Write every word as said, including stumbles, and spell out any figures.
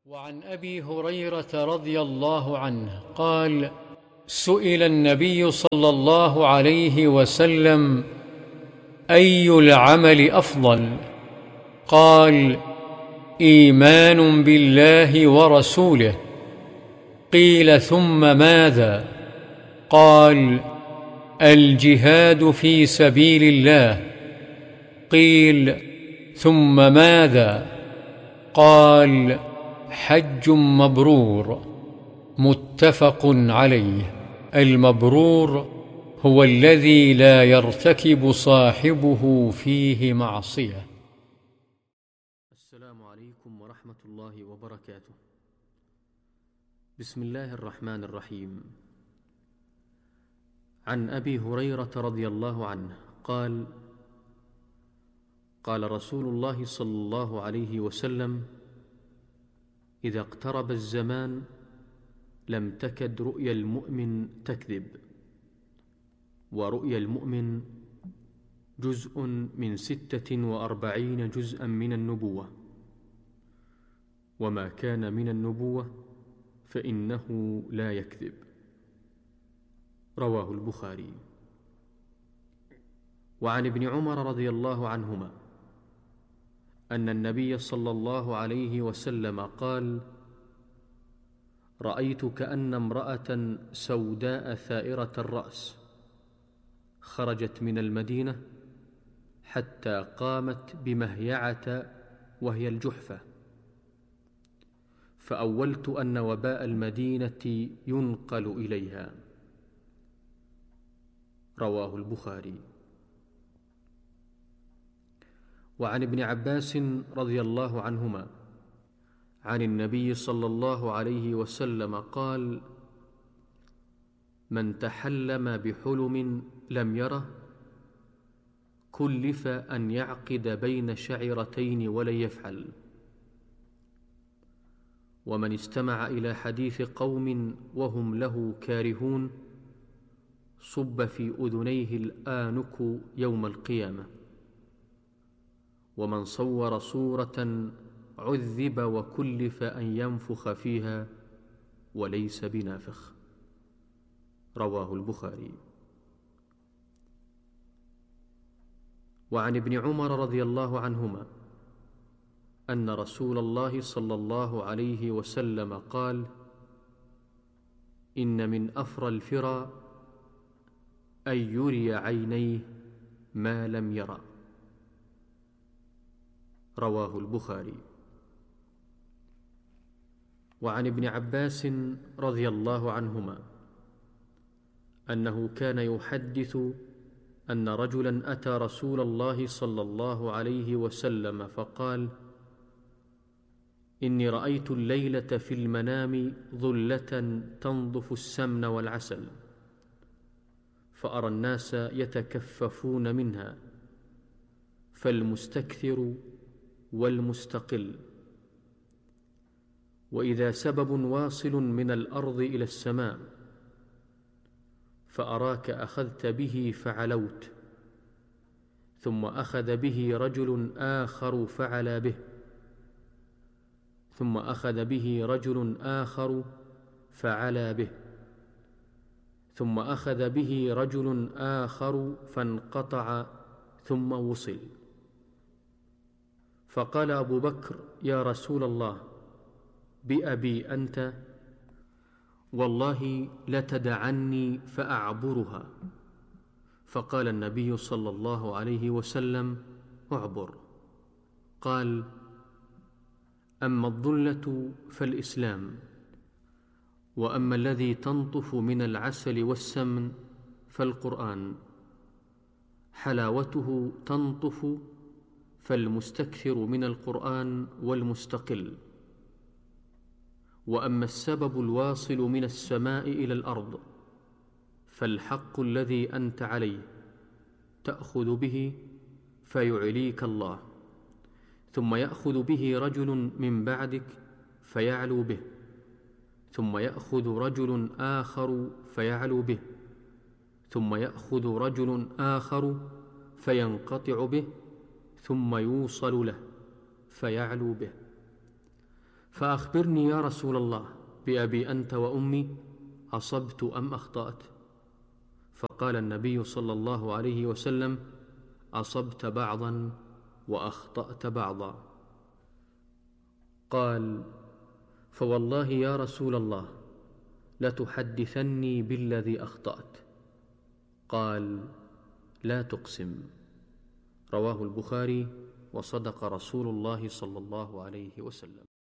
وعن أبي هريرة رضي الله عنه قال: سئل النبي صلى الله عليه وسلم: أي العمل أفضل؟ قال: إيمان بالله ورسوله. قيل: ثم ماذا؟ قال: الجهاد في سبيل الله. قيل: ثم ماذا؟ قال: حج مبرور. متفق عليه. المبرور هو الذي لا يرتكب صاحبه فيه معصية. السلام عليكم ورحمة الله وبركاته. بسم الله الرحمن الرحيم. عن أبي هريرة رضي الله عنه قال: قال رسول الله صلى الله عليه وسلم: إذا اقترب الزمان لم تكد رؤيا المؤمن تكذب، ورؤيا المؤمن جزء من ستة وأربعين جزءا من النبوة، وما كان من النبوة فإنه لا يكذب. رواه البخاري. وعن ابن عمر رضي الله عنهما أن النبي صلى الله عليه وسلم قال: رأيت كأن امرأة سوداء ثائرة الرأس خرجت من المدينة حتى قامت بمهيعة وهي الجحفة، فأولت أن وباء المدينة ينقل إليها. رواه البخاري. وعن ابن عباس رضي الله عنهما عن النبي صلى الله عليه وسلم قال: من تحلم بحلم لم يره كلف أن يعقد بين شعرتين ولن يفعل. ومن استمع إلى حديث قوم وهم له كارهون صب في أذنيه الآنك يوم القيامة. ومن صور صورة عذب وكلف أن ينفخ فيها وليس بنافخ. رواه البخاري. وعن ابن عمر رضي الله عنهما أن رسول الله صلى الله عليه وسلم قال: إن من أفرى الفرى أن يري عينيه ما لم يرى. رواه البخاري. وعن ابن عباس رضي الله عنهما أنه كان يحدث أن رجلا أتى رسول الله صلى الله عليه وسلم فقال: إني رأيت الليلة في المنام ظلة تنضف السمن والعسل، فأرى الناس يتكففون منها، فالمستكثر والمستقل، وإذا سبب واصل من الأرض إلى السماء فأراك أخذت به فعلوت، ثم أخذ به رجل آخر فعلى به، ثم أخذ به رجل آخر فعلى به، ثم أخذ به رجل آخر فانقطع ثم وصل. فقال أبو بكر: يا رسول الله، بأبي أنت، والله لتدعني فأعبرها. فقال النبي صلى الله عليه وسلم: اعبر. قال: أما الظلة فالإسلام، وأما الذي تنطف من العسل والسمن فالقرآن، حلاوته تنطف، فالمستكثر من القرآن والمستقل. وأما السبب الواصل من السماء إلى الأرض فالحق الذي أنت عليه تأخذ به فيعليك الله، ثم يأخذ به رجل من بعدك فيعلو به، ثم يأخذ رجل آخر فيعلو به، ثم يأخذ رجل آخر فينقطع به، ثم يوصل له فيعلو به. فأخبرني يا رسول الله بأبي أنت وأمي، أصبت أم أخطأت؟ فقال النبي صلى الله عليه وسلم: أصبت بعضا وأخطأت بعضا. قال: فوالله يا رسول الله لتحدثني بالذي أخطأت. قال: لا تقسم. رواه البخاري، وصدق رسول الله صلى الله عليه وسلم.